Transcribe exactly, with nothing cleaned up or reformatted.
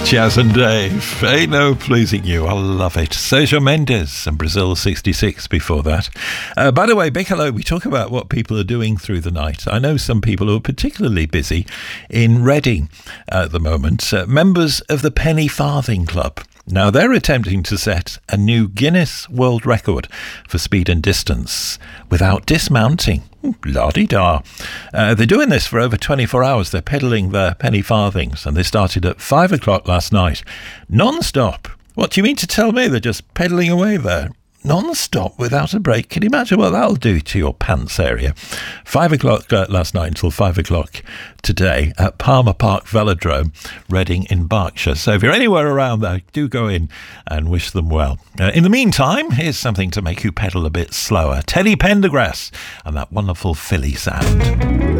Jazz and Dave, ain't no pleasing you. I love it. Sergio Mendes and Brazil sixty-six before that. Uh, by the way, big hello. We talk about what people are doing through the night. I know some people who are particularly busy in Reading at the moment. Uh, members of the Penny Farthing Club. Now, they're attempting to set a new Guinness World Record for speed and distance without dismounting. La-di-da. Uh, they're doing this for over twenty-four hours. They're pedalling their penny farthings, and they started at five o'clock last night. Non-stop. What do you mean to tell me? They're just pedalling away there. Non-stop without a break. Can you imagine what that'll do to your pants area? Five o'clock uh, last night until five o'clock today at Palmer Park Velodrome, Reading in Berkshire. So if you're anywhere around there, do go in and wish them well. Uh, in the meantime, here's something to make you pedal a bit slower. Teddy Pendergrass and that wonderful Philly sound.